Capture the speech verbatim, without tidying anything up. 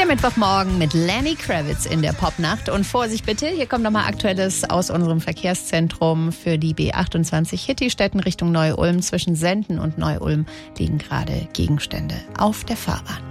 Mittwochmorgen mit Lenny Kravitz in der Popnacht. Und Vorsicht bitte, hier kommt nochmal Aktuelles aus unserem Verkehrszentrum für die B achtundzwanzig Hittistetten Richtung Neu-Ulm. Zwischen Senden und Neu-Ulm liegen gerade Gegenstände auf der Fahrbahn.